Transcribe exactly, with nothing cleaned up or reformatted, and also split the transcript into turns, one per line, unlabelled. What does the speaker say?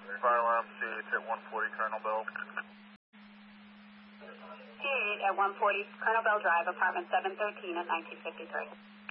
Fire alarm C eight at one forty Colonel Bell.
C eight at one forty Colonel Bell Drive, apartment seven thirteen at nineteen fifty-three.